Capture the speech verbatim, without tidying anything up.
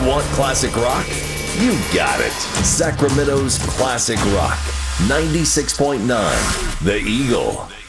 want classic rock? You got it. Sacramento's classic rock. ninety-six point nine The Eagle.